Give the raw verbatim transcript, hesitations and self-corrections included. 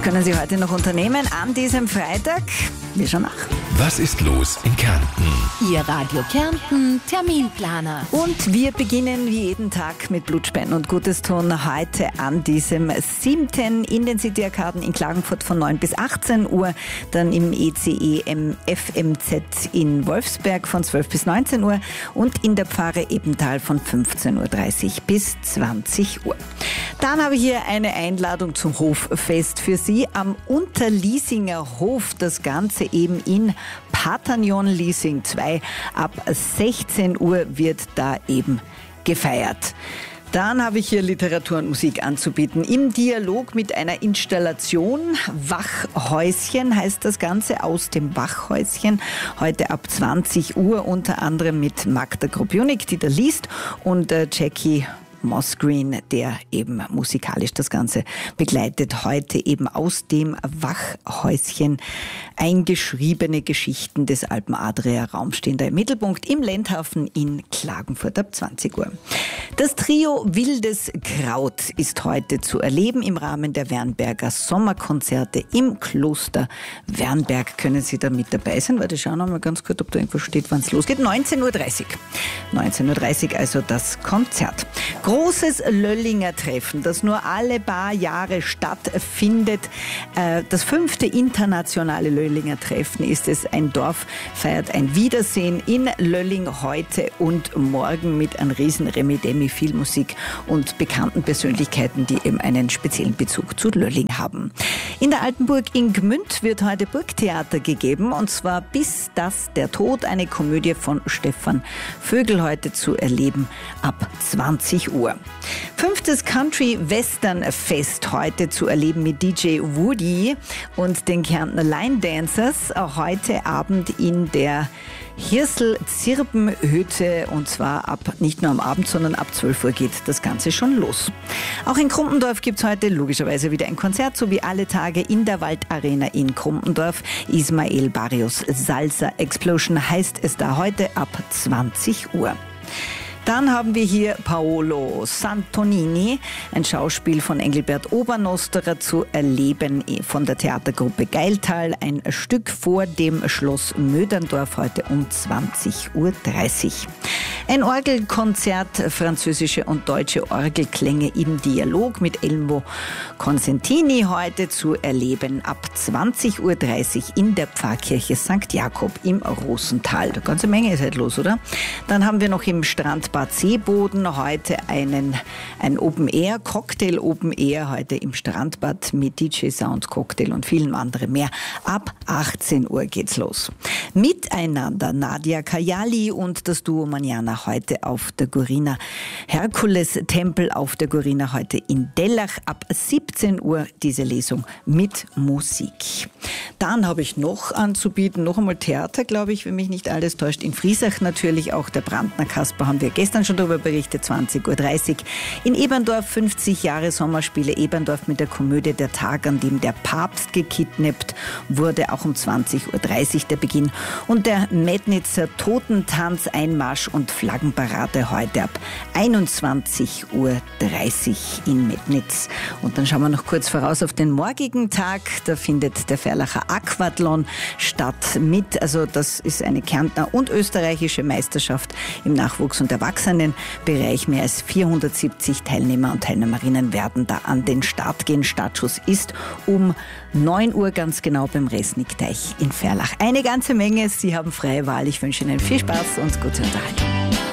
können Sie heute noch unternehmen an diesem Freitag? Wir schauen nach. Was ist los in Kärnten? Ihr Radio Kärnten Terminplaner. Und wir beginnen wie jeden Tag mit Blutspenden und Gutes tun heute an diesem siebten in den City-Arkaden in Klagenfurt von neun bis achtzehn Uhr, dann im E C E M F M Z in Wolfsberg von zwölf bis neunzehn Uhr und in der Pfarre Ebenthal von fünfzehn Uhr dreißig bis zwanzig Uhr. Dann habe ich hier eine Einladung zum Hoffest für Sie am Unterliesinger Hof. Das Ganze eben in Patagnon Liesing zwei. Ab sechzehn Uhr wird da eben gefeiert. Dann habe ich hier Literatur und Musik anzubieten. Im Dialog mit einer Installation. Wachhäuschen heißt das Ganze, aus dem Wachhäuschen. Heute ab zwanzig Uhr, unter anderem mit Magda Grobjunik, die da liest, und äh, Jackie Mossgreen, der eben musikalisch das Ganze begleitet. Heute eben aus dem Wachhäuschen eingeschriebene Geschichten des Alpen-Adria-Raums stehen da im Mittelpunkt im Ländhafen in Klagenfurt ab zwanzig Uhr. Das Trio Wildes Kraut ist heute zu erleben im Rahmen der Wernberger Sommerkonzerte im Kloster Wernberg. Können Sie da mit dabei sein? Warte, schauen wir mal ganz kurz, ob da irgendwo steht, wann es losgeht. neunzehn Uhr dreißig. neunzehn Uhr dreißig, also das Konzert. Großes Löllinger Treffen, das nur alle paar Jahre stattfindet. Das fünfte internationale Löllinger Treffen ist es. Ein Dorf feiert ein Wiedersehen in Lölling heute und morgen mit einem riesen Remi-Demi, viel Musik und bekannten Persönlichkeiten, die eben einen speziellen Bezug zu Lölling haben. In der Altenburg in Gmünd wird heute Burgtheater gegeben, und zwar Bis das der Tod, eine Komödie von Stefan Vögel, heute zu erleben ab zwanzig Uhr. Fünftes Country-Western-Fest heute zu erleben mit D J Woody und den Kärntner Line Dancers. Auch heute Abend in der Hirsel-Zirpen-Hütte, und zwar ab, nicht nur am Abend, sondern ab zwölf Uhr geht das Ganze schon los. Auch in Krumpendorf gibt es heute logischerweise wieder ein Konzert, so wie alle Tage in der Waldarena in Krumpendorf. Ismael Barrios Salsa Explosion heißt es da heute ab zwanzig Uhr. Dann haben wir hier Paolo Santonini, ein Schauspiel von Engelbert Obernosterer zu erleben von der Theatergruppe Geiltal. Ein Stück vor dem Schloss Möderndorf heute um zwanzig Uhr dreißig. Ein Orgelkonzert, französische und deutsche Orgelklänge im Dialog mit Elmo Consentini heute zu erleben ab zwanzig Uhr dreißig in der Pfarrkirche Sankt Jakob im Rosental. Eine ganze Menge ist halt los, oder? Dann haben wir noch im Strandbad Seeboden heute einen, ein Open-Air, Cocktail-Open-Air heute im Strandbad mit D J-Sound, Cocktail und vielen anderen mehr. Ab achtzehn Uhr geht's los. Miteinander Nadia Kajali und das Duo Manjana heute auf der Gorina Herkules Tempel auf der Gorina heute in Dellach ab siebzehn Uhr diese Lesung mit Musik. Dann habe ich noch anzubieten, noch einmal Theater, glaube ich, wenn mich nicht alles täuscht. In Friesach natürlich auch der Brandner Kasper, haben wir gestern schon darüber berichtet, zwanzig Uhr dreißig. In Eberndorf fünfzig Jahre Sommerspiele Eberndorf mit der Komödie Der Tag, an dem der Papst gekidnappt wurde, auch um zwanzig Uhr dreißig der Beginn. Und der Mednitzer Totentanz, Einmarsch und Flaggenparade heute ab einundzwanzig Uhr dreißig in Mednitz. Und dann schauen wir noch kurz voraus auf den morgigen Tag. Da findet der Ferlacher Aquathlon statt mit, also das ist eine Kärntner und österreichische Meisterschaft im Nachwuchs- und Erwachsenenbereich. Mehr als vierhundertsiebzig Teilnehmer und Teilnehmerinnen werden da an den Start gehen. Startschuss ist um neun Uhr ganz genau beim Resnickteich in Ferlach. Eine ganze Menge. Sie haben freie Wahl. Ich wünsche Ihnen viel Spaß und gute Unterhaltung.